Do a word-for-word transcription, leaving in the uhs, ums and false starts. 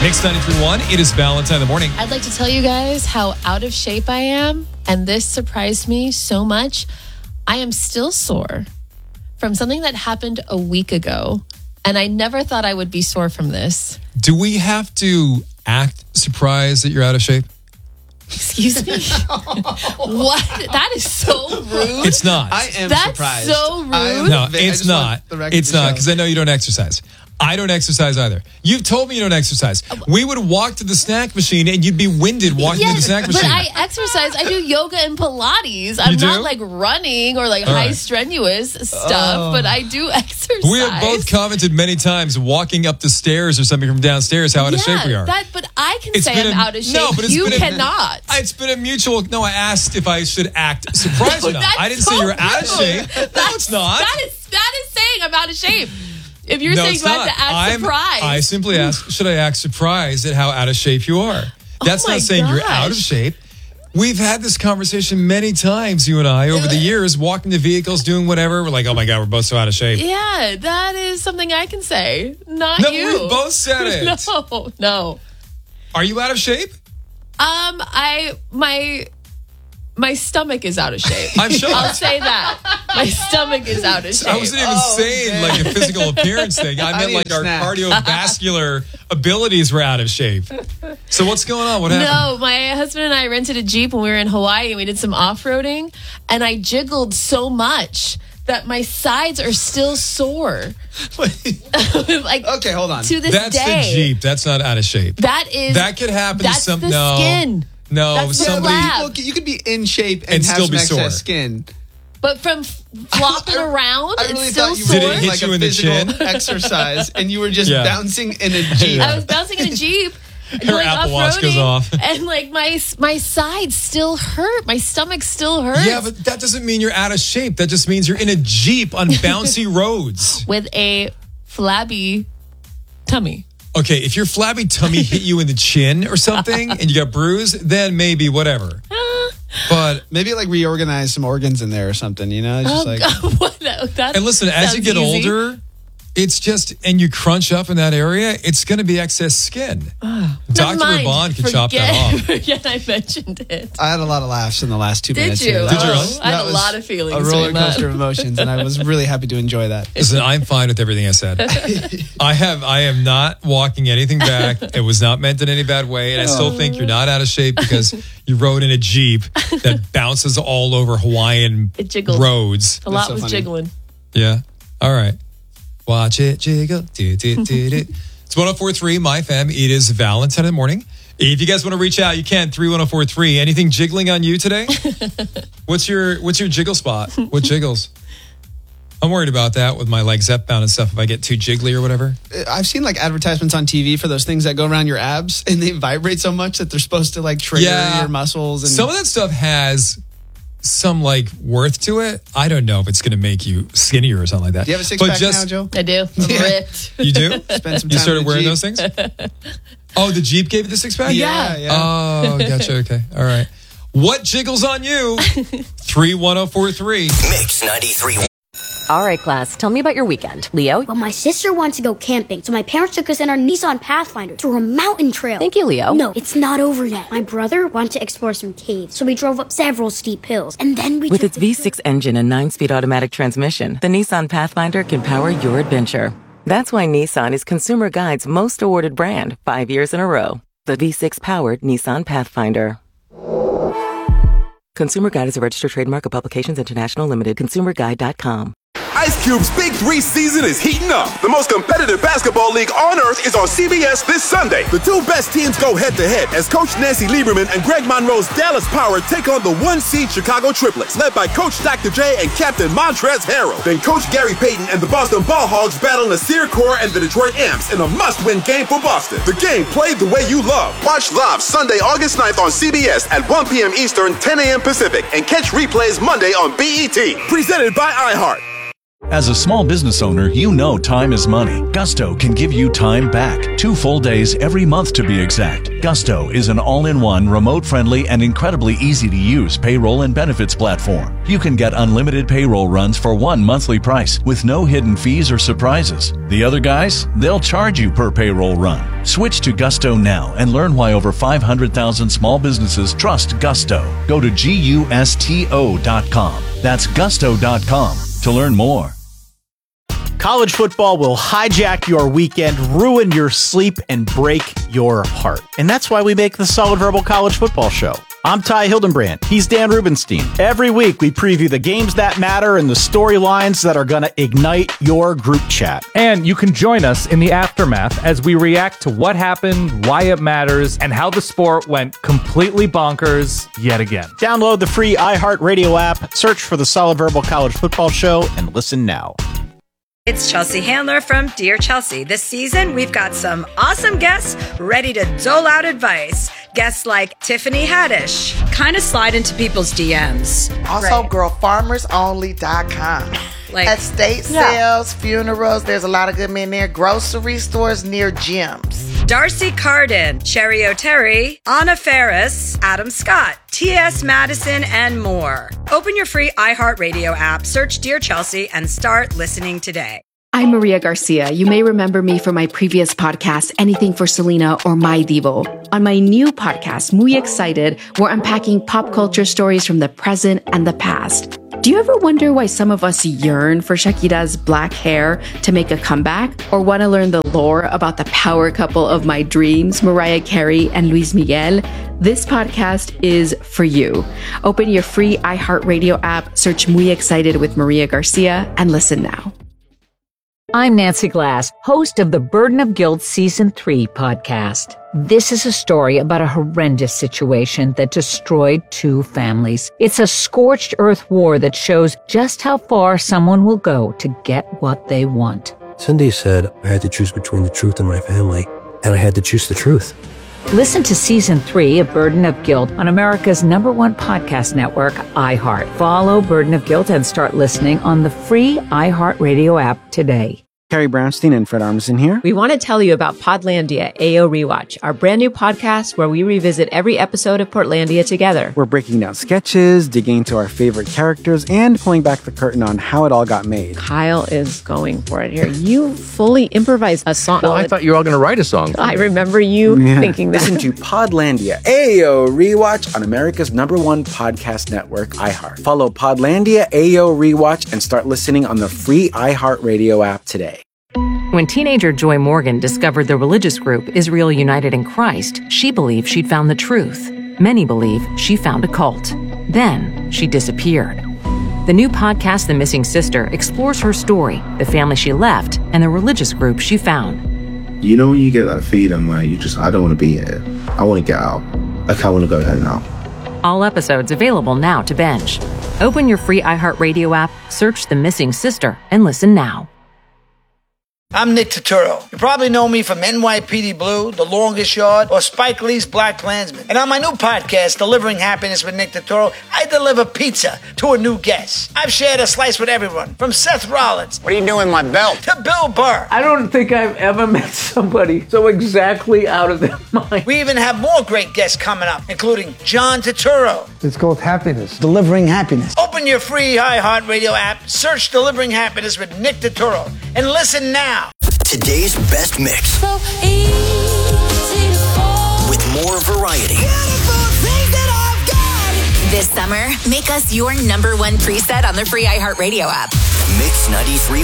Mix ninety-three point one, it is Valentine in the morning. I'd like to tell you guys how out of shape I am, and this surprised me so much. I am still sore from something that happened a week ago, and I never thought I would be sore from this. Do we have to act surprised that you're out of shape? Excuse me? What? That is so rude. It's not. I am That's surprised. so rude. I am- No, I it's just not. want the record It's to not, show. because I know you don't exercise. I don't exercise either. You've told me you don't exercise. We would walk to the snack machine and you'd be winded walking to the Yes, snack but machine. I exercise. I do yoga and Pilates. I'm You do? not like running or like All high right. strenuous stuff, but I do exercise. We have both commented many times walking up the stairs or something from downstairs how out of yeah, shape we are. That, but I can It's say been I'm a- out of shape. No, but it's you been a- cannot. It's been a mutual. No, I asked if I should act surprised or not. That's I didn't so say you're out of rude. shape. No, it's not. That is that is saying I'm out of shape. If you're no, saying it's you have not. to act I'm, surprised. I simply asked, should I act surprised at how out of shape you are? That's Oh my not saying you're out of gosh. shape. We've had this conversation many times, you and I, over the years, walking to vehicles, doing whatever. We're like, oh my God, we're both so out of shape. Yeah, that is something I can say. Not No, you. we both said it. No, no. Are you out of shape? Um, I my my stomach is out of shape. I'm shocked. I'll say that. My stomach is out of shape. I wasn't even Oh, saying man. like a physical appearance thing. I, I meant need like a our snack. cardiovascular abilities were out of shape. So what's going on? What happened? No, my husband and I rented a Jeep when we were in Hawaii and we did some off-roading, and I jiggled so much that my sides are still sore. like Okay, hold on. to this That's day. the Jeep. That's not out of shape. That is That could happen to that's some. the no, skin. no, That's the somebody. flap. Look, you could be in shape and, And have still some be excess sore. skin. But from f- flopping I- around, I really it's still thought you sore. were Did it doing hit like you a in the physical chin? exercise, and you were just Yeah. bouncing in a Jeep. I was bouncing in a Jeep. Going Apple Watch off-roading, goes off. and like my my sides still hurt. My stomach still hurts. Yeah, but that doesn't mean you're out of shape. That just means you're in a Jeep on bouncy roads. with a flabby tummy. Okay, if your flabby tummy hit you in the chin or something and you got bruised, then maybe whatever. But Maybe like reorganize some organs in there or something, you know? It's just Oh, like God, what? That and listen, as you sounds get easy. older, it's just and you crunch up in that area, it's going to be excess skin. Never Doctor mind. Raban can Forget, chop that off. Forget I mentioned it. I had a lot of laughs in the last two Did minutes. you? here. Did That you was- really? I had that a was lot of feelings A roller doing that. coaster of emotions, and I was really happy to enjoy that. Listen, I'm fine with everything I said. I have I am not walking anything back. It was not meant in any bad way. And I still think you're not out of shape because you rode in a Jeep that bounces all over Hawaiian It jiggled. roads. A lot so was funny. jiggling. Yeah. All right. Watch it jiggle. Do, do, do, do. It's one oh four point three, My F M. It is Valentine in the morning. If you guys want to reach out, you can. three one oh four three. Anything jiggling on you today? What's your What's your jiggle spot? What jiggles? I'm worried about that with my like Zep bound and stuff. If I get too jiggly or whatever. I've seen like advertisements on T V for those things that go around your abs, and they vibrate so much that they're supposed to like trigger Yeah. your muscles. And Some of that stuff has some like worth to it. I don't know if it's going to make you skinnier or something like that. do you have a six But pack just, now, Joe? I do. I'm Yeah. ripped. You do? Spend some time You started in the wearing Jeep. those things? Oh, the Jeep gave you the six pack? Yeah, yeah. Oh, gotcha. Okay. All right. What jiggles on you? three one oh four three. Mix ninety-three. All right, class, tell me about your weekend. Leo? Well, my sister wants to go camping, so my parents took us in our Nissan Pathfinder through a mountain trail. Thank you, Leo. No, it's not over yet. My brother wanted to explore some caves, so we drove up several steep hills, and then we With took its the V six engine and nine-speed automatic transmission, the Nissan Pathfinder can power your adventure. That's why Nissan is Consumer Guide's most awarded brand five years in a row. The V six-powered Nissan Pathfinder. Consumer Guide is a registered trademark of Publications International Limited. consumer guide dot com. Ice Cube's Big Three season is heating up. The most competitive basketball league on earth is on C B S this Sunday. The two best teams go head-to-head as Coach Nancy Lieberman and Greg Monroe's Dallas Power take on the one-seed Chicago Triplets, led by Coach Doctor J and Captain Montrezl Harrell. Then Coach Gary Payton and the Boston Ball Hogs battle Nasir Kaur and the Detroit Amps in a must-win game for Boston. The game played the way you love. Watch live Sunday, August ninth on C B S at one p.m. Eastern, ten a.m. Pacific, and catch replays Monday on B E T. Presented by iHeart. As a small business owner, you know time is money. Gusto can give you time back. Two full days every month to be exact. Gusto is an all-in-one, remote-friendly, and incredibly easy-to-use payroll and benefits platform. You can get unlimited payroll runs for one monthly price with no hidden fees or surprises. The other guys, they'll charge you per payroll run. Switch to Gusto now and learn why over five hundred thousand small businesses trust Gusto. Go to gusto dot com. That's gusto dot com to learn more. College football will hijack your weekend, ruin your sleep, and break your heart. And that's why we make the Solid Verbal College Football Show. I'm Ty Hildenbrand. He's Dan Rubenstein. Every week, we preview the games that matter and the storylines that are going to ignite your group chat. And you can join us in the aftermath as we react to what happened, why it matters, and how the sport went completely bonkers yet again. Download the free iHeartRadio app, search for the Solid Verbal College Football Show, and listen now. It's Chelsea Handler from Dear Chelsea. This season, we've got some awesome guests ready to dole out advice. Guests like Tiffany Haddish. Kind of slide into people's D Ms. Also, right. girl farmers only dot com. Like, estate yeah. sales, funerals, there's a lot of good men there. Grocery stores near gyms. Darcy Carden, Cherry O'Terry, Anna Ferris, Adam Scott, T S Madison, and more. Open your free iHeartRadio app, search Dear Chelsea, and start listening today. I'm Maria Garcia. You may remember me from my previous podcast, Anything for Selena or My Divo. On my new podcast, Muy Excited, we're unpacking pop culture stories from the present and the past. Do you ever wonder why some of us yearn for Shakira's black hair to make a comeback? Or want to learn the lore about the power couple of my dreams, Mariah Carey and Luis Miguel? This podcast is for you. Open your free iHeartRadio app, search Muy Excited with Maria Garcia, and listen now. I'm Nancy Glass, host of the Burden of Guilt Season three podcast. This is a story about a horrendous situation that destroyed two families. It's a scorched earth war that shows just how far someone will go to get what they want. Cindy said I had to choose between the truth and my family, and I had to choose the truth. Listen to Season three of Burden of Guilt on America's number one podcast network, iHeart. Follow Burden of Guilt and start listening on the free iHeartRadio app today. Carrie Brownstein and Fred Armisen here. We want to tell you about Podlandia A O Rewatch, our brand new podcast where we revisit every episode of Portlandia together. We're breaking down sketches, digging into our favorite characters, and pulling back the curtain on how it all got made. Kyle is going for it here. You fully improvised a song. Well, I thought you were all going to write a song. I remember you yeah. thinking that. Listen to Podlandia A O Rewatch on America's number one podcast network, iHeart. Follow Podlandia A O Rewatch and start listening on the free iHeartRadio app today. When teenager Joy Morgan discovered the religious group Israel United in Christ, she believed she'd found the truth. Many believe she found a cult. Then she disappeared. The new podcast, The Missing Sister, explores her story, the family she left, and the religious group she found. You know when you get that feeling where you just, I don't want to be here. I want to get out. Like, I want to go home now. All episodes available now to binge. Open your free iHeartRadio app, search The Missing Sister, and listen now. I'm Nick Turturro. You probably know me from N Y P D Blue, The Longest Yard, or Spike Lee's Black Klansman. And on my new podcast, Delivering Happiness with Nick Turturro, I deliver pizza to a new guest. I've shared a slice with everyone, from Seth Rollins. What are you doing with my belt? To Bill Burr. I don't think I've ever met somebody so exactly out of their mind. We even have more great guests coming up, including John Turturro. It's called Happiness. Delivering Happiness. Open your free iHeartRadio app, search Delivering Happiness with Nick Turturro, and listen now. Today's best mix. So with more variety. This summer, make us your number one preset on the free iHeartRadio app. Mix ninety-three.